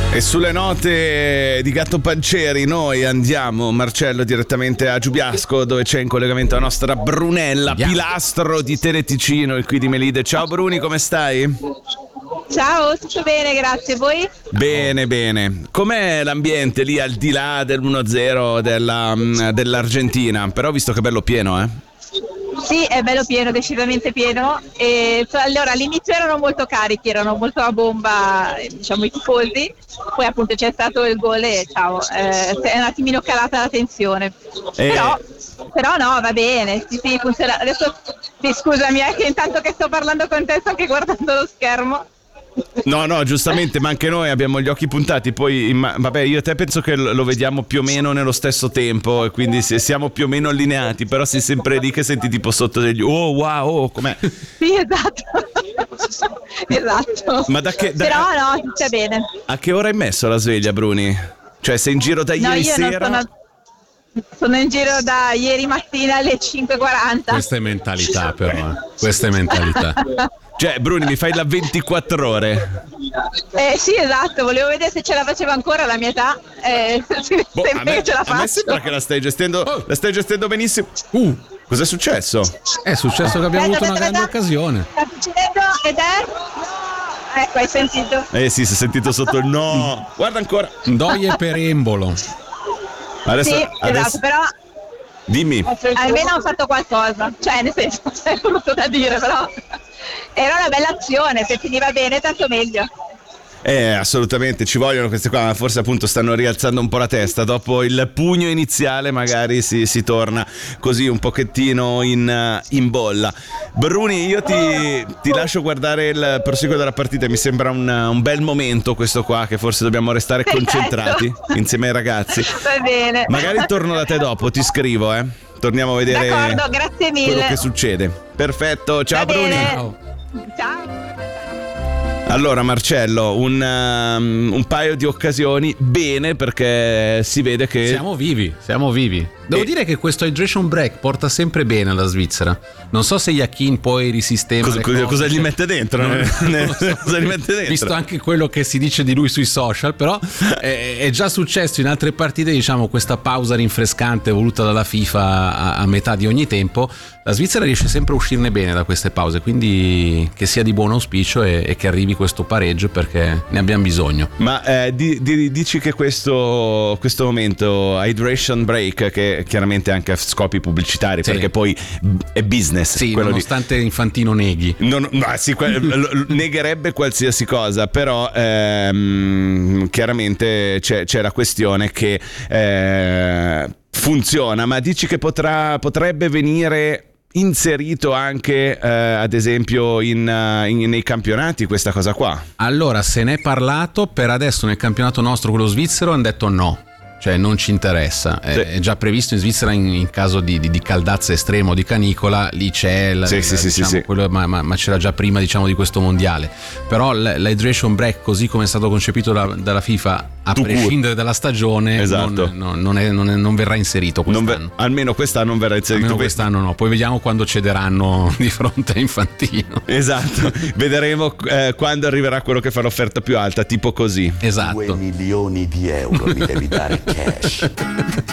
E sulle note di Gatto Pancieri noi andiamo, Marcello, direttamente a Giubiasco, dove c'è in collegamento la nostra Brunella, pilastro di Teleticino e qui di Melide. Ciao Bruni, come stai? Ciao, tutto bene, grazie. Voi? Bene, bene. Com'è l'ambiente lì al di là dell'1-0 dell'Argentina? Però ho visto che è bello pieno, eh? Sì, è bello pieno, decisamente pieno. E, allora, all'inizio erano molto carichi, erano molto a bomba, diciamo, i tifosi. Poi appunto c'è stato il gol e ciao, è un attimino calata la tensione. Però no, va bene, sì, funziona. Adesso sì, scusami, che intanto che sto parlando con te sto anche guardando lo schermo. No, giustamente, ma anche noi abbiamo gli occhi puntati. Poi, vabbè, io e te penso che lo vediamo più o meno nello stesso tempo e quindi siamo più o meno allineati. Però sei sempre lì che senti tipo sotto degli oh wow, com'è? Sì, esatto. Esatto. Ma però no, tutto bene. A che ora hai messo la sveglia, Bruni? Cioè, sei in giro da ieri sera? Sono in giro da ieri mattina alle 5:40. Questa è mentalità, però. Questa è mentalità. Cioè, Bruni, mi fai la 24 ore? Sì, esatto, volevo vedere se ce la faceva ancora la mia età. Ce la faccio. A me sembra che la stai gestendo benissimo. Cos'è successo? È successo che abbiamo avuto una grande occasione. Sta succedendo ed è... Ecco, hai sentito? Sì, si è sentito sotto il no. Guarda ancora. Ndoye per embolo. Adesso, esatto, però... Dimmi. Almeno ho fatto qualcosa. Cioè, nel senso, è brutto da dire, però... Era una bella azione, se finiva bene tanto meglio. Assolutamente, ci vogliono queste qua, ma forse appunto stanno rialzando un po' la testa. Dopo il pugno iniziale magari si torna così un pochettino in bolla. Bruni, io ti lascio guardare il proseguo della partita. Mi sembra un bel momento questo qua, che forse dobbiamo restare concentrati insieme ai ragazzi. Va bene. Magari torno da te dopo, ti scrivo, torniamo a vedere. D'accordo, grazie mille. Quello che succede. Perfetto, ciao Bruni. Ciao. Allora Marcello, un paio di occasioni, bene, perché si vede che siamo vivi. Devo dire che questo hydration break porta sempre bene alla Svizzera. Non so se Yakin poi risistema cosa gli mette dentro, cosa gli mette dentro? Visto anche quello che si dice di lui sui social, però è già successo in altre partite, diciamo, questa pausa rinfrescante voluta dalla FIFA a metà di ogni tempo. La Svizzera riesce sempre a uscirne bene da queste pause, quindi che sia di buon auspicio e che arrivi questo pareggio, perché ne abbiamo bisogno. Ma dici che questo momento hydration break, che chiaramente anche a scopi pubblicitari, sì, perché poi è business, sì, nonostante Infantino neghi, negherebbe qualsiasi cosa, però chiaramente c'è la questione che funziona. Ma dici che potrebbe venire inserito anche ad esempio nei campionati questa cosa qua? Allora, se ne è parlato, per adesso nel campionato nostro, quello svizzero, hanno detto no. Cioè non ci interessa, sì. È già previsto in Svizzera in caso di caldazza estrema o di canicola, lì c'è sì. Quello, ma c'era già prima, diciamo, di questo mondiale. Però l'hydration break, così come è stato concepito dalla FIFA, a prescindere dalla stagione, esatto, non verrà inserito quest'anno. Almeno quest'anno non verrà inserito. Almeno quest'anno no, poi vediamo quando cederanno di fronte a Infantino. Esatto, vedremo quando arriverà quello che fa l'offerta più alta, tipo così. Esatto. 2 milioni di euro mi devi dare cash.